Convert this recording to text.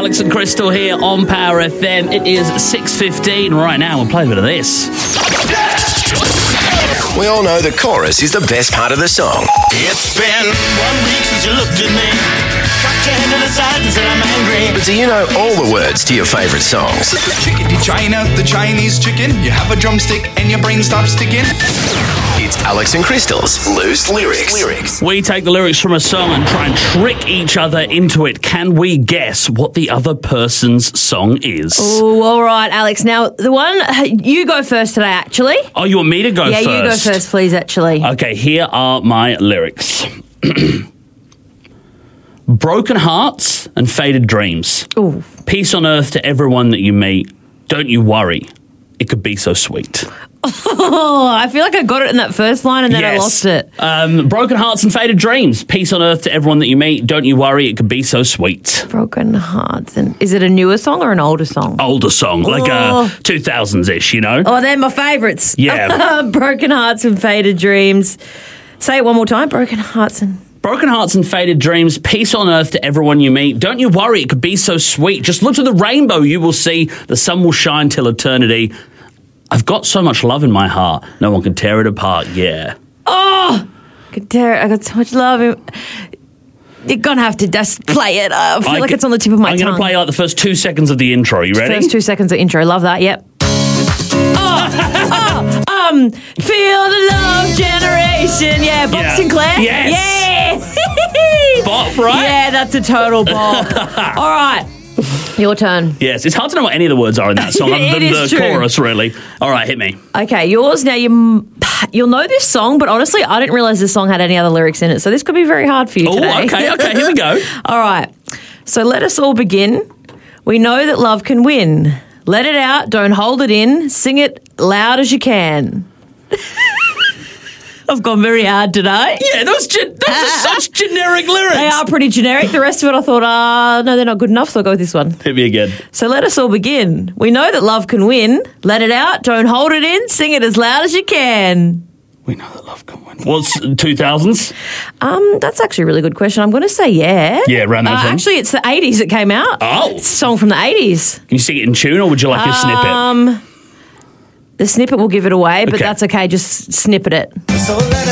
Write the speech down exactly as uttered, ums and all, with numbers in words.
Alex and Crystal here on Power F M. It is six fifteen right now. We'll play a bit of this. We all know the chorus is the best part of the song. It's been one week since you looked at me. Cocked your hand to the side and said I'm angry. But do you know all the words to your favourite songs? Chickadee China, the Chinese chicken. You have a drumstick and your brain stops sticking. It's Alex and Crystal's Loose Lyrics. Lyrics. We take the lyrics from a song and try and trick each other into it. Can we guess what the other person's song is? Oh, all right, Alex. Now, the one, you go first today, actually. Oh, you want me to go yeah, first? Yeah, you go first, please, actually. Okay, here are my lyrics. Broken hearts and faded dreams. Ooh. Peace on earth to everyone that you meet. Don't you worry. It could be so sweet. Oh, I feel like I got it in that first line and then yes. I lost it. Um, broken hearts and faded dreams. Peace on earth to everyone that you meet. Don't you worry. It could be so sweet. Broken hearts. And is it a newer song or an older song? Older song, like Oh. uh, two thousands-ish, you know? Oh, they're my favourites. Yeah. Broken hearts and faded dreams. Say it one more time. Broken hearts and... Broken hearts and faded dreams, peace on earth to everyone you meet. Don't you worry, it could be so sweet. Just look to the rainbow, you will see. The sun will shine till eternity. I've got so much love in my heart, no one can tear it apart, yeah. Oh! I could tear it. I got so much love. In... You're going to have to just play it. I feel I like c- it's on the tip of my I'm tongue. going to play like the first two seconds of the intro. You ready? First two seconds of intro. Love that, yep. oh, oh, um, feel the love generation. Yeah, Bob Yeah. Sinclair. Yes. Yeah. Bop, right? Yeah, that's a total bop. All right. Your turn. Yes, it's hard to know what any of the words are in that song other It than is the true. chorus, really. All right, hit me. Okay, yours. Now, you, you'll know this song, but honestly, I didn't realise this song had any other lyrics in it, so this could be very hard for you Oh, today. okay, okay, here we go. All right. So let us all begin. We know that love can win. Let it out, don't hold it in. Sing it loud as you can. I've gone very hard today. Yeah, those, ge- those are such generic lyrics. They are pretty generic. The rest of it, I thought, ah, no, they're not good enough, so I'll go with this one. Hit me again. So let us all begin. We know that love can win. Let it out, don't hold it in. Sing it as loud as you can. We know that love can win. What's two thousands? Um, that's actually a really good question. I'm going to say yeah. Yeah, around that uh, time. Actually, it's the eighties that came out. Oh. It's a song from the eighties. Can you sing it in tune or would you like a snippet? Um, the snippet will give it away, but Okay. that's okay. Just snippet it. So let